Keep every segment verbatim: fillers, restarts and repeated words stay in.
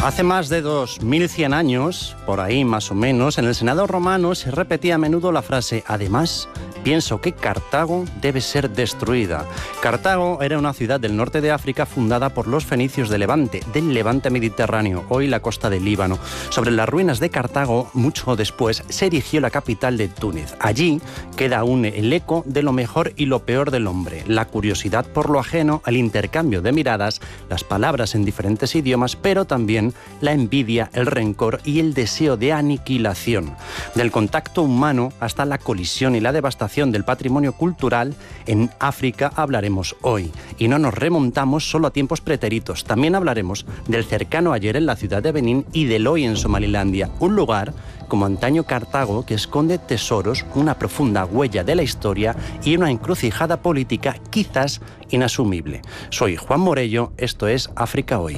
Hace más de dos mil cien años, por ahí más o menos, en el Senado romano se repetía a menudo la frase: además, pienso que Cartago debe ser destruida. Cartago era una ciudad del norte de África fundada por los fenicios de Levante, del Levante mediterráneo, hoy la costa del Líbano. Sobre las ruinas de Cartago, mucho después, se erigió la capital de Túnez. Allí queda aún el eco de lo mejor y lo peor del hombre, la curiosidad por lo ajeno, el intercambio de miradas, las palabras en diferentes idiomas, pero también la envidia, el rencor y el deseo de aniquilación. Del contacto humano hasta la colisión y la devastación del patrimonio cultural, en África hablaremos hoy. Y no nos remontamos solo a tiempos pretéritos, también hablaremos del cercano ayer en la ciudad de Benín y del hoy en Somalilandia, un lugar como antaño Cartago que esconde tesoros, una profunda huella de la historia y una encrucijada política quizás inasumible. Soy Juan Morello, esto es África Hoy.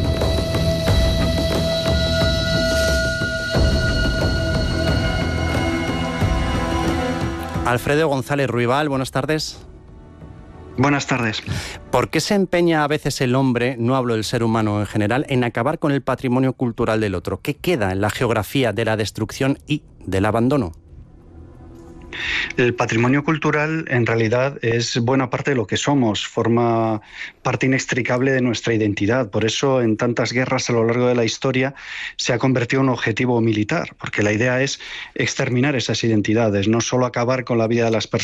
Alfredo González Ruibal, buenas tardes. Buenas tardes. ¿Por qué se empeña a veces el hombre, no hablo del ser humano en general, en acabar con el patrimonio cultural del otro? ¿Qué queda en la geografía de la destrucción y del abandono? El patrimonio cultural en realidad es buena parte de lo que somos, forma parte inextricable de nuestra identidad. Por eso en tantas guerras a lo largo de la historia se ha convertido en un objetivo militar, porque la idea es exterminar esas identidades, no solo acabar con la vida de las personas,